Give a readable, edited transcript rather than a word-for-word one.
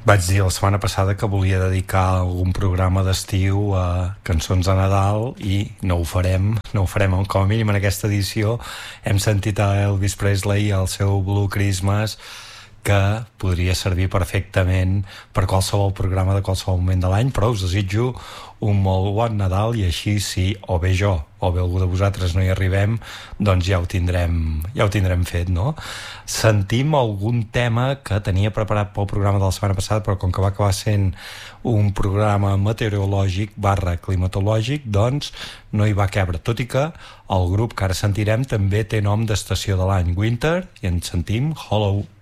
Vaig dir la setmana passada que volia dedicar algun programa d'estiu a cançons de Nadal i no ho farem, com a mínim en aquesta edició. Hem sentit a Elvis Presley i el seu Blue Christmas, que podria servir perfectament per qualsevol programa de qualsevol moment de l'any, però us desitjo un molt bon Nadal, i així si o bé jo o bé algú de vosaltres no hi arribem, doncs ja ho tindrem fet, no? Sentim algun tema que tenia preparat pel programa de la setmana passada, però com que va acabar sent un programa meteorològic / climatològic, doncs no hi va cabre, tot i que el grup que ara sentirem també té nom d'estació de l'any, Winter, i ens sentim Hollow.